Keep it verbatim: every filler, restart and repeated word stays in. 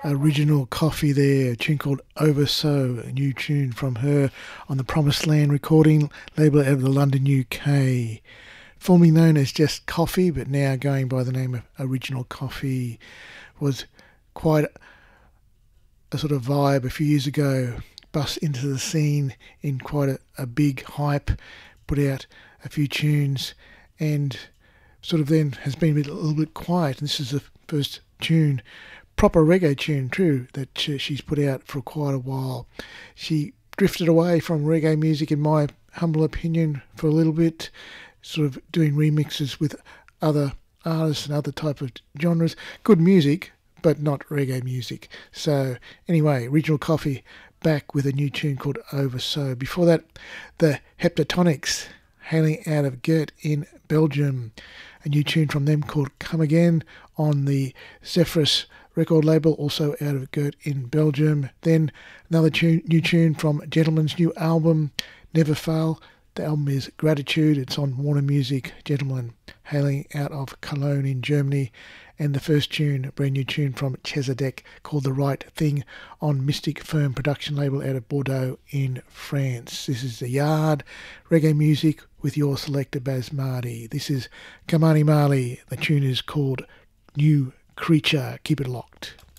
Original Coffee there, a tune called Over So, a new tune from her on the Promised Land recording label out of the London, U K. Formerly known as just Coffee, but now going by the name of Original Coffee. Was quite a sort of vibe a few years ago. Bust into the scene in quite a, a big hype, put out a few tunes, and sort of then has been a, bit, a little bit quiet. And this is the first tune, proper reggae tune too, that she's put out for quite a while. She drifted away from reggae music, in my humble opinion, for a little bit, sort of doing remixes with other artists and other type of genres. Good music, but not reggae music. So anyway, Original Coffee back with a new tune called Over So. Before that, the Heptatonics, hailing out of Gert in Belgium. A new tune from them called Come Again on the Zephyrus record label, also out of Gert in Belgium. Then another tune, new tune from Gentleman's new album, Never Fail. The album is Gratitude. It's on Warner Music. Gentleman hailing out of Cologne in Germany. And the first tune, a brand new tune from Chezidek called The Right Thing on Mystic Firm production label out of Bordeaux in France. This is The Yard, reggae music with your selector Baz Mardi. This is Kamani Mali. The tune is called New Creature. Keep it locked.